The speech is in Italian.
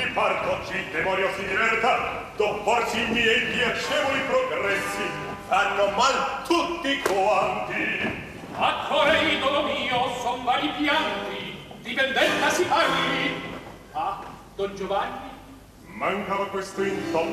parto, il demonio si diverta, d'opporsi i miei piacevoli progressi, fanno mal tutti quanti. A core idolo mio son vari pianti, di vendetta si parli. Ah, Don Giovanni? Mancava questo intoppo.